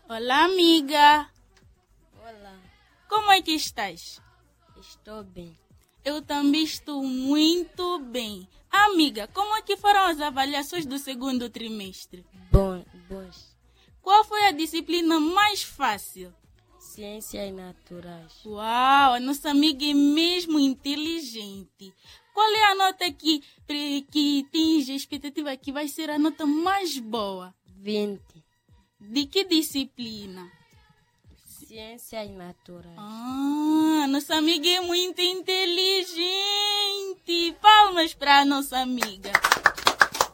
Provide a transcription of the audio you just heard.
Olá, amiga. Olá, Como é que estás? estou bem. Eu também estou muito bem. Amiga, como é que foram as avaliações do segundo trimestre? Bons. Qual foi a disciplina mais fácil? Ciências naturais. Uau, a nossa amiga é mesmo inteligente. Qual é a nota que tens a expectativa que vai ser a nota mais boa? 20. De que disciplina? Ciências naturais. Nossa amiga é muito inteligente. Palmas para a nossa amiga.